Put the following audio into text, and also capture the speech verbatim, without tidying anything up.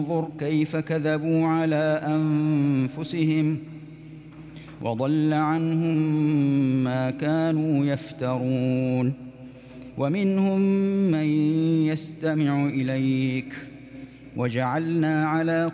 انظر كيف كذبوا على أنفسهم وضل عنهم ما كانوا يفترون ومنهم من يستمع إليك وجعلنا على